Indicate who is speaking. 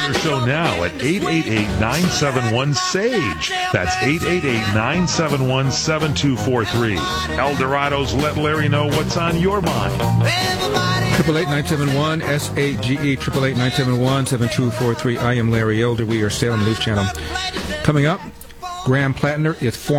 Speaker 1: Show now at 888-971-SAGE. That's 888-971-7243. El Dorado's Let Larry Know What's on Your Mind.
Speaker 2: 888-971-SAGE, 888-971-7243. I am Larry Elder. We are Salem News Channel. Coming up, Graham Plattner is